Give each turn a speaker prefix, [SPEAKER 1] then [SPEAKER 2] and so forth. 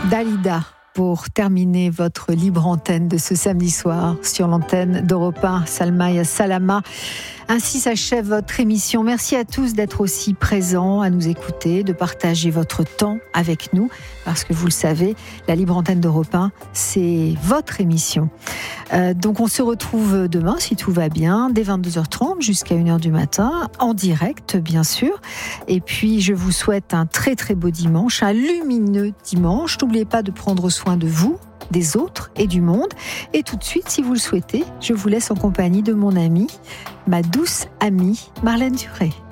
[SPEAKER 1] Dalida, pour terminer votre libre antenne de ce samedi soir sur l'antenne d'Europe 1, Salma ya Salama. Ainsi s'achève votre émission. Merci à tous d'être aussi présents, à nous écouter, de partager votre temps avec nous, parce que vous le savez, la libre antenne d'Europe 1, c'est votre émission. Donc on se retrouve demain, si tout va bien, dès 22h30 jusqu'à 1h du matin, en direct bien sûr. Et puis je vous souhaite un très très beau dimanche, un lumineux dimanche. N'oubliez pas de prendre soin de vous, des autres et du monde. Et tout de suite, si vous le souhaitez, je vous laisse en compagnie de mon amie, ma douce amie Marlène Duré.